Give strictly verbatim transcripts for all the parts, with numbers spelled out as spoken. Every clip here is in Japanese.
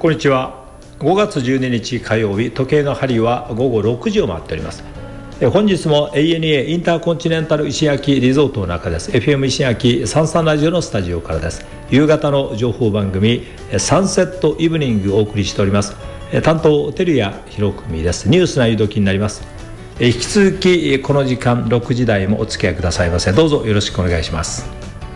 こんにちは。ごがつじゅうににち火曜日、時計の針はごごろくじを回っております。本日も エーエヌエー インターコンチネンタル石焼リゾートの中です。 エフエム 石焼さんさんラジオのスタジオからです。夕方の情報番組サンセットイブニングをお送りしております。担当照屋博文です。ニュースなゆどきになります。引き続きこの時間ろくじ台もお付き合いくださいませ。どうぞよろしくお願いします。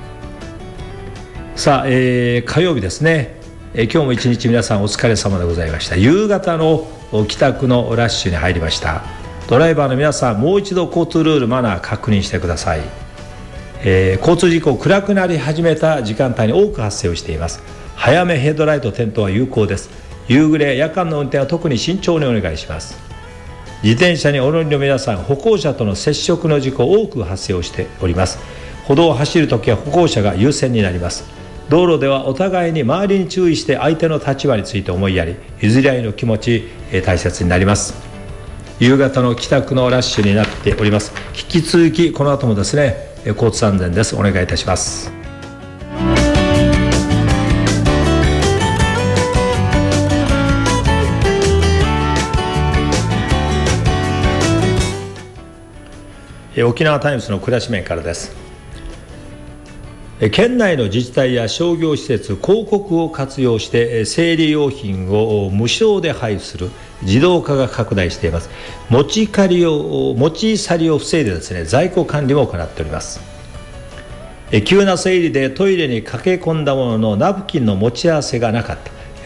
さあ、えー、火曜日ですね。え今日も一日皆さんお疲れ様でございました。夕方の帰宅のラッシュに入りました。ドライバーの皆さん、もう一度交通ルールマナー確認してください。えー、交通事故暗くなり始めた時間帯に多く発生をしています。早めヘッドライト点灯は有効です。夕暮れ夜間の運転は特に慎重にお願いします。自転車にお乗りの皆さん、歩行者との接触の事故多く発生をしております。歩道を走るときは歩行者が優先になります。道路ではお互いに周りに注意して相手の立場について思いやり、譲り合いの気持ち、えー、大切になります。夕方の帰宅のラッシュになっております。引き続きこの後もですね、交通安全です。お願いいたします。沖縄タイムズの暮らし面からです。県内の自治体や商業施設、広告を活用して生理用品を無償で配布する自動化が拡大しています。持ち借りを持ち去りを防いでですね、在庫管理も行っております。急な生理でトイレに駆け込んだもののナプキンの持ち合わせがなかった、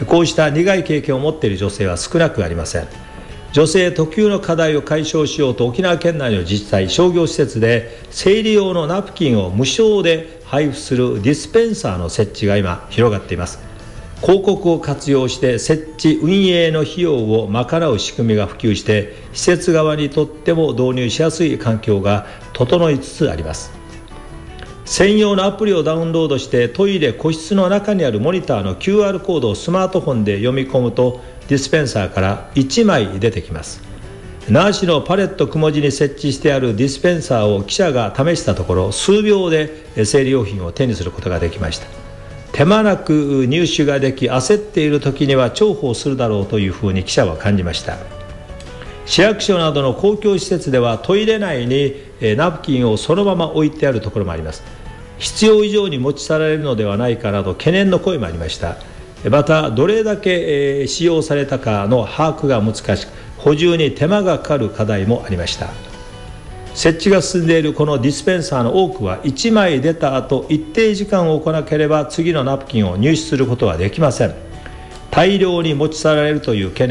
こうした苦い経験を持っている女性は少なくありません。女性特有の課題を解消しようと、沖縄県内の自治体、商業施設で生理用のナプキンを無償で配布するディスペンサーの設置が今広がっています。広告を活用して設置運営の費用を賄う仕組みが普及して、施設側にとっても導入しやすい環境が整いつつあります。専用のアプリをダウンロードしてトイレ個室の中にあるモニターの キューアール コードをスマートフォンで読み込むと、ディスペンサーからいちまい出てきます。那覇市のパレットくもじに設置してあるディスペンサーを記者が試したところ、数秒で生理用品を手にすることができました。手間なく入手ができ、焦っている時には重宝するだろうというふうに記者は感じました。市役所などの公共施設ではトイレ内にナプキンをそのまま置いてあるところもあります。必要以上に持ち去られるのではないかなど懸念の声もありました。また、どれだけ使用されたかの把握が難しく、補充に手間がかかる課題もありました。設置が進んでいるこのディスペンサーの多くはいちまい出た後、一定時間を置かなければ次のナプキンを入手することはできません。大量に持ち去られるという懸念